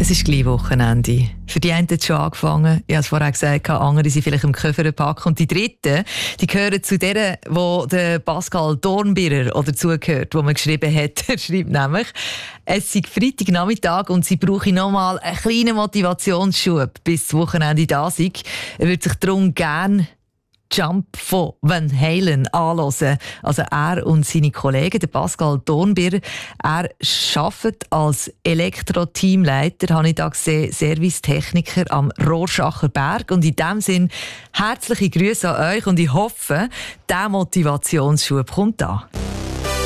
Es ist gleich Wochenende. Für die einen hat es schon angefangen. Ich habe es vorher gesagt, andere sind vielleicht im Koffer packen. Und die Dritten, die gehören zu denen, wo der Pascal Dornbirrer oder zugehört, wo man geschrieben hat. Er schreibt nämlich, es ist Freitagnachmittag und sie brauchen nochmal einen kleinen Motivationsschub, bis das Wochenende da ist. Er würde sich darum gerne Jump von Van Halen anhören. Also er und seine Kollegen, der Pascal Dornbirrer, er arbeitet als Elektro-Teamleiter, habe ich da gesehen, Servicetechniker am Rorschacher Berg. Und in diesem Sinn herzliche Grüße an euch und ich hoffe, dieser Motivationsschub kommt an.